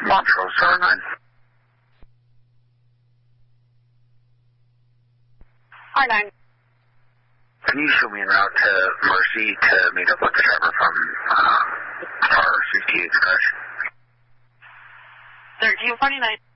Montrose 09. R9. Can you show me en route to Mercy to meet up with the driver from our 68 crash? 1349.